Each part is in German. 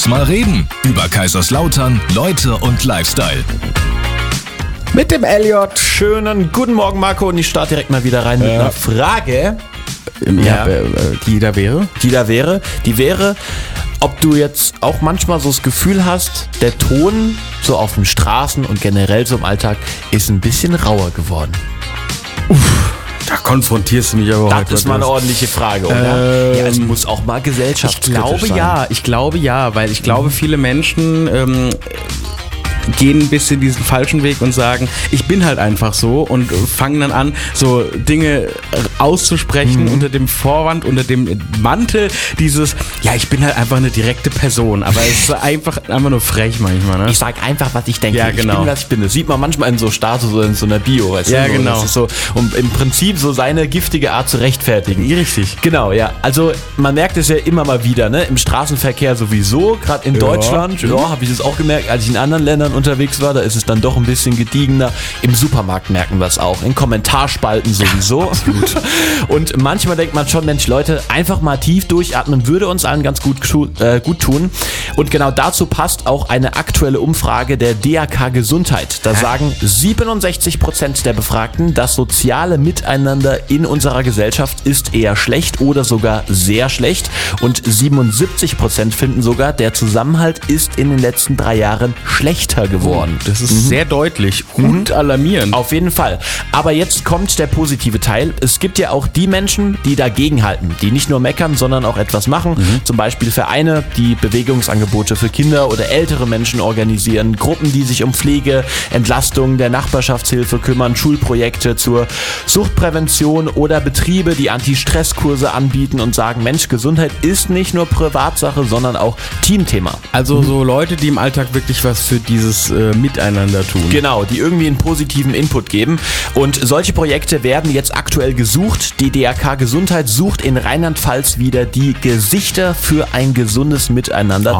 Lass mal reden. Über Kaiserslautern, Leute und Lifestyle. Mit dem Elliot. Schönen guten Morgen, Marco. Und ich starte direkt mal wieder rein mit einer Frage. Die da wäre? Die wäre, ob du jetzt auch manchmal so das Gefühl hast, der Ton so auf den Straßen und generell so im Alltag ist ein bisschen rauer geworden. Da konfrontierst du mich aber heute. Das ist mal eine ordentliche Frage, oder? Ja, es muss auch mal gesellschaftskritisch sein. Ich glaube ja, weil ich glaube, viele Menschen gehen ein bisschen diesen falschen Weg und sagen, ich bin halt einfach so und fangen dann an, so Dinge auszusprechen unter dem Vorwand, unter dem Mantel dieses, ja, ich bin halt einfach eine direkte Person, aber es ist einfach nur frech manchmal, ne? Ich sag einfach, was ich denke. Ja, genau. Ich bin, was ich bin. Das sieht man manchmal in so Status oder in so einer Bio, weißt du? Ja, so, genau. Das ist so, um im Prinzip so seine giftige Art zu rechtfertigen. Richtig. Genau, ja. Also man merkt es ja immer mal wieder, ne? Im Straßenverkehr sowieso, gerade in Deutschland, habe ich das auch gemerkt, als ich in anderen Ländern unterwegs war, da ist es dann doch ein bisschen gediegener. Im Supermarkt merken wir es auch, in Kommentarspalten sowieso. Und manchmal denkt man schon, Mensch, Leute, einfach mal tief durchatmen, würde uns allen ganz gut tun. Und genau dazu passt auch eine aktuelle Umfrage der DAK Gesundheit. Da sagen 67% der Befragten, das soziale Miteinander in unserer Gesellschaft ist eher schlecht oder sogar sehr schlecht. Und 77% finden sogar, der Zusammenhalt ist in den letzten 3 Jahren schlechter geworden. Das ist sehr deutlich und alarmierend. Auf jeden Fall. Aber jetzt kommt der positive Teil. Es gibt ja auch die Menschen, die dagegenhalten, die nicht nur meckern, sondern auch etwas machen. Zum Beispiel Vereine, die Bewegungsangebote für Kinder oder ältere Menschen organisieren, Gruppen, die sich um Pflege, Entlastung der Nachbarschaftshilfe kümmern, Schulprojekte zur Suchtprävention oder Betriebe, die Anti-Stress-Kurse anbieten und sagen, Mensch, Gesundheit ist nicht nur Privatsache, sondern auch Teamthema. Also so Leute, die im Alltag wirklich was für dieses Miteinander tun. Genau, die irgendwie einen positiven Input geben. Und solche Projekte werden jetzt aktuell gesucht. Die DAK Gesundheit sucht in Rheinland-Pfalz wieder die Gesichter für ein gesundes Miteinander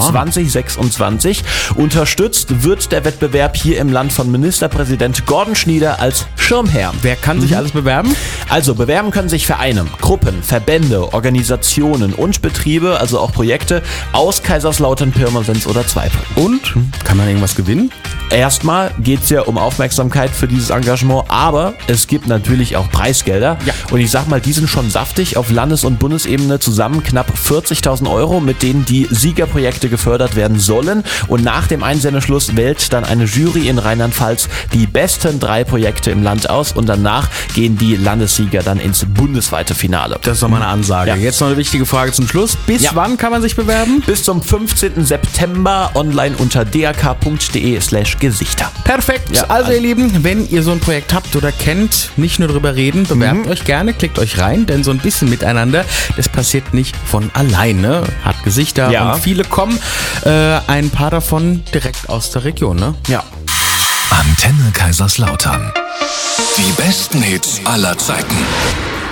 2026. Unterstützt wird der Wettbewerb hier im Land von Ministerpräsident Gordon Schnieder als Schirmherr. Wer kann sich alles bewerben? Also bewerben können sich Vereine, Gruppen, Verbände, Organisationen und Betriebe, also auch Projekte aus Kaiserslautern, Pirmasens oder Zweibrücken. Und? Kann man irgendwas gewinnen? Erstmal geht es ja um Aufmerksamkeit für dieses Engagement, aber es gibt natürlich auch Preisgelder. Ja. Und ich sag mal, die sind schon saftig auf Landes- und Bundesebene zusammen knapp 40.000 Euro, mit denen die Siegerprojekte gefördert werden sollen. Und nach dem Einsendeschluss wählt dann eine Jury in Rheinland-Pfalz die besten 3 Projekte im Land aus und danach gehen die Landessieger dann ins bundesweite Finale. Das ist doch mal eine Ansage. Ja. Jetzt noch eine wichtige Frage zum Schluss. Bis wann kann man sich bewerben? Bis zum 15. September online unter dak.de/Gesichter. Perfekt. Ja, Also ihr Lieben, wenn ihr so ein Projekt habt oder kennt, nicht nur drüber reden, bewerbt euch gerne, klickt euch rein, denn so ein bisschen Miteinander, das passiert nicht von alleine. Hat Gesichter und viele kommen, ein paar davon direkt aus der Region, ne? Ja. Antenne Kaiserslautern. Die besten Hits aller Zeiten.